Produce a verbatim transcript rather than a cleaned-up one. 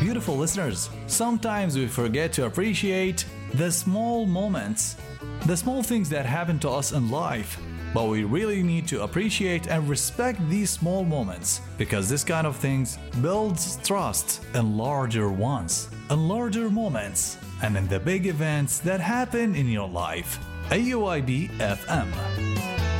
beautiful listeners, sometimes we forget to appreciate the small moments, the small things that happen to us in life. But we really need to appreciate and respect these small moments because this kind of things builds trust in larger ones, in larger moments, and in the big events that happen in your life. A U I B F M.